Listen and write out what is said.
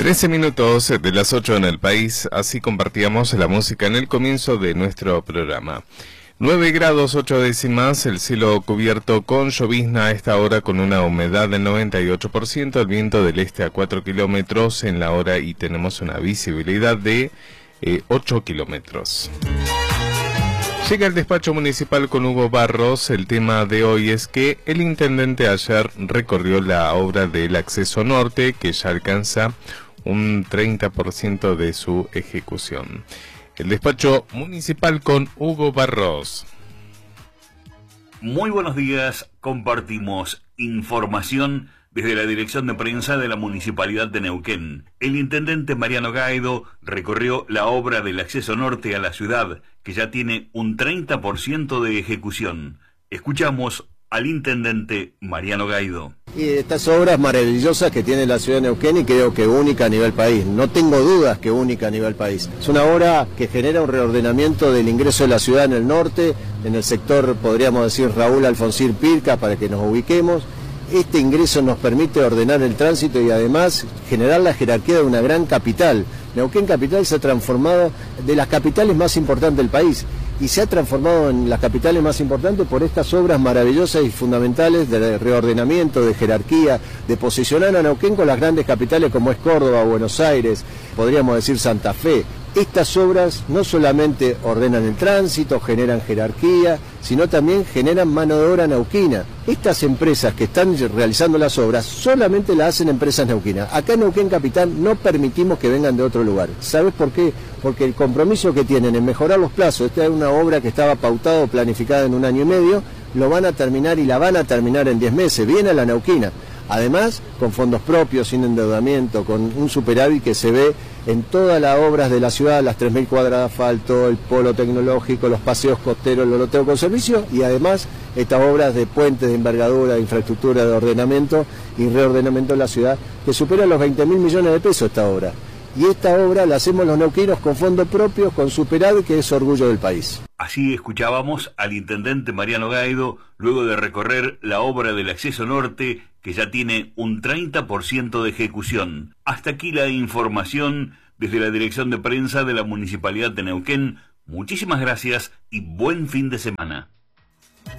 13 minutos de las 8 en el país, así compartíamos la música en el comienzo de nuestro programa. 9 grados 8 décimas, el cielo cubierto con llovizna a esta hora con una humedad del 98%, el viento del este a 4 kilómetros en la hora y tenemos una visibilidad de 8 kilómetros. Llega el despacho municipal con Hugo Barros. El tema de hoy es que el intendente ayer recorrió la obra del acceso norte que ya alcanza un 30% de su ejecución. El despacho municipal con Hugo Barros. Muy buenos días, compartimos información desde la dirección de prensa de la Municipalidad de Neuquén. El intendente Mariano Gaido recorrió la obra del acceso norte a la ciudad, que ya tiene un 30% de ejecución. Escuchamos al intendente Mariano Gaido. Y estas obras maravillosas que tiene la ciudad de Neuquén y creo que única a nivel país, no tengo dudas que única a nivel país. Es una obra que genera un reordenamiento del ingreso de la ciudad en el norte, en el sector, podríamos decir, Raúl Alfonsín Pirca, para que nos ubiquemos. Este ingreso nos permite ordenar el tránsito y además generar la jerarquía de una gran capital. Neuquén Capital se ha transformado de las capitales más importantes del país y se ha transformado en las capitales más importantes por estas obras maravillosas y fundamentales de reordenamiento, de jerarquía, de posicionar a Neuquén con las grandes capitales como es Córdoba, Buenos Aires, podríamos decir Santa Fe. Estas obras no solamente ordenan el tránsito, generan jerarquía, sino también generan mano de obra neuquina. Estas empresas que están realizando las obras solamente las hacen empresas neuquinas. Acá en Neuquén Capital no permitimos que vengan de otro lugar. ¿Sabes por qué? Porque el compromiso que tienen en mejorar los plazos, esta es una obra que estaba pautada o planificada en 1 año y medio, lo van a terminar y la van a terminar en 10 meses. Viene a la neuquina. Además, con fondos propios, sin endeudamiento, con un superávit que se ve en todas las obras de la ciudad, las 3.000 cuadras de asfalto, el polo tecnológico, los paseos costeros, los loteos con servicio y además estas obras de puentes, de envergadura, de infraestructura, de ordenamiento y reordenamiento de la ciudad que superan los 20.000 millones de pesos esta obra. Y esta obra la hacemos los neuquinos con fondos propios, con superávit, que es orgullo del país. Así escuchábamos al intendente Mariano Gaido luego de recorrer la obra del acceso norte que ya tiene un 30% de ejecución. Hasta aquí la información desde la dirección de prensa de la Municipalidad de Neuquén. Muchísimas gracias y buen fin de semana.